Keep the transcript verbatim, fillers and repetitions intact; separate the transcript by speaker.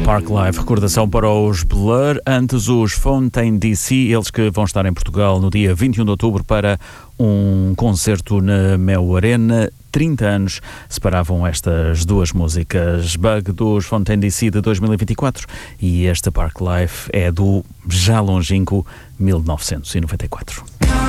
Speaker 1: Park Live, recordação para os Blur, antes os Fontaine D C, eles que vão estar em Portugal no dia vinte e um de outubro para um concerto na Mel Arena. trinta anos separavam estas duas músicas, Bug dos Fontaine D C de dois mil e vinte e quatro e esta Park Live é do já longínquo mil novecentos e noventa e quatro.